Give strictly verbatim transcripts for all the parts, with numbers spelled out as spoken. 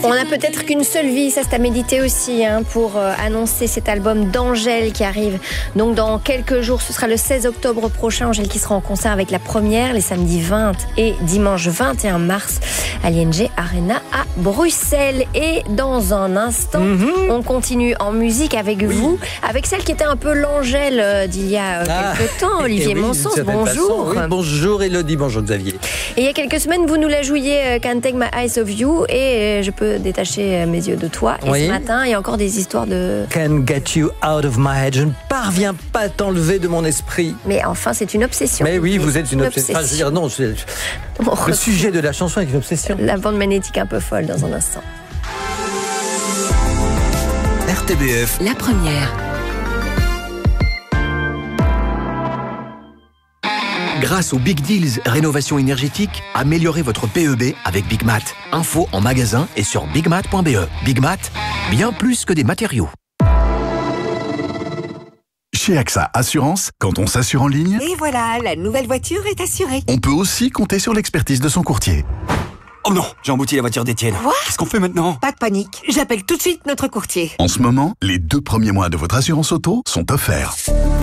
On a peut-être qu'une seule vie, ça c'est à méditer aussi, hein, pour euh, annoncer cet album d'Angèle qui arrive donc dans quelques jours. Ce sera le seize octobre prochain. Angèle qui sera en concert avec La Première les samedis vingt et dimanche vingt et un mars à l'I N G Arena à Bruxelles. Et dans un instant, mm-hmm. on continue en musique avec oui. vous, avec celle qui était un peu l'Angèle euh, d'il y a euh, ah. quelques temps, Olivier oui, Monsens. Bonjour. Oui, bonjour Elodie, bonjour Xavier. Et il y a quelques semaines, vous nous la jouiez euh, Can't Take My Eyes Off You et euh, je peux détacher mes yeux de toi. Et oui. ce matin, il y a encore des histoires de... Can't get you out of my head. Je ne parviens pas à t'enlever de mon esprit. Mais enfin, c'est une obsession. Mais oui, vous êtes une, une obsession. obsession. Enfin, je veux dire, non, c'est... le sujet de la chanson est une obsession. La bande magnétique un peu folle dans un instant. R T B F, La Première. Grâce aux Big Deals Rénovation énergétique, améliorez votre P E B avec Big Mat. Info en magasin et sur big mat point b e. Big Mat, bien plus que des matériaux. Chez AXA Assurance, quand on s'assure en ligne... Et voilà, la nouvelle voiture est assurée. On peut aussi compter sur l'expertise de son courtier. Oh non, j'ai embouti la voiture d'Étienne. Quoi ? Qu'est-ce qu'on fait maintenant ? Pas de panique, j'appelle tout de suite notre courtier. En ce moment, les deux premiers mois de votre assurance auto sont offerts.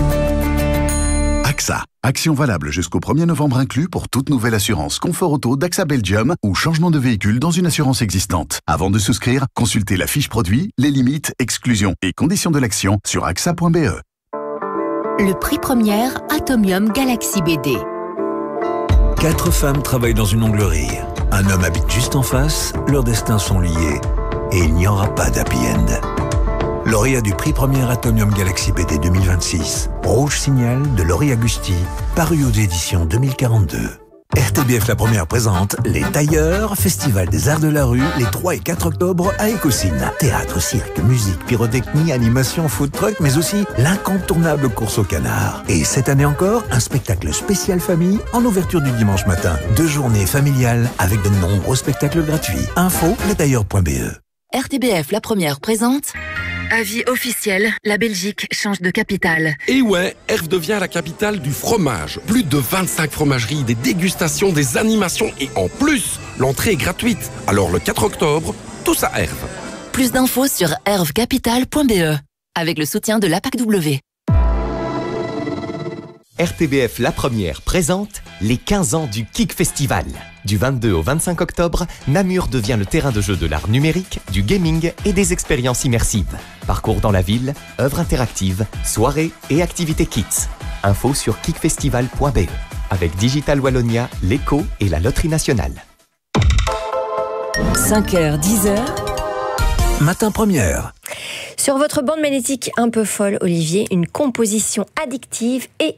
AXA. Action valable jusqu'au premier novembre inclus pour toute nouvelle assurance confort auto d'AXA Belgium ou changement de véhicule dans une assurance existante. Avant de souscrire, consultez la fiche produit, les limites, exclusions et conditions de l'action sur A X A point B E. Le prix Première Atomium Galaxy B D. Quatre femmes travaillent dans une onglerie. Un homme habite juste en face, leurs destins sont liés. Et il n'y aura pas d'happy end. Lauréat du prix Première Atomium Galaxy B D deux mille vingt-six. Rouge Signal de Laurie Agusti, paru aux éditions deux mille quarante-deux. R T B F La Première présente Les Tailleurs, Festival des Arts de la Rue, les trois et quatre octobre à Écosine. Théâtre, cirque, musique, pyrotechnie, animation, food truck, mais aussi l'incontournable course au canard. Et cette année encore, un spectacle spécial famille en ouverture du dimanche matin. Deux journées familiales avec de nombreux spectacles gratuits. Info, les tailleurs point b e. R T B F La Première présente... Avis officiel, la Belgique change de capitale. Et ouais, Erve devient la capitale du fromage. Plus de vingt-cinq fromageries, des dégustations, des animations et en plus, l'entrée est gratuite. Alors le quatre octobre, tous à Erve. Plus d'infos sur erve capital point b e avec le soutien de l'A P A C W. R T B F La Première présente les quinze ans du Kik Festival. Du vingt-deux au vingt-cinq octobre, Namur devient le terrain de jeu de l'art numérique, du gaming et des expériences immersives. Parcours dans la ville, œuvres interactives, soirées et activités kids. Info sur kik festival point b e avec Digital Wallonia, l'Eco et la Loterie Nationale. cinq heures, dix heures. Matin Première. Sur votre bande magnétique un peu folle, Olivier, une composition addictive et